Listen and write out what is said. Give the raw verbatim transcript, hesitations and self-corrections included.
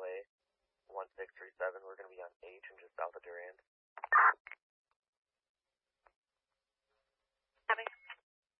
runway one six three seven. We're going to be on H and just south of Durand.